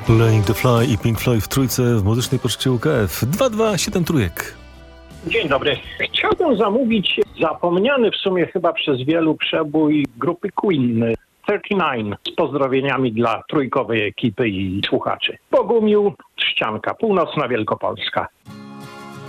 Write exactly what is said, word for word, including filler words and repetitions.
Learning to Fly i Pink Floyd w trójce w muzycznej poczcie U K F. dwa dwa siedem trójek. Dzień dobry. Chciałbym zamówić zapomniany w sumie chyba przez wielu przebój grupy Queen trzydzieści dziewięć z pozdrowieniami dla trójkowej ekipy i słuchaczy. Bogumił, Trzcianka, Północna Wielkopolska.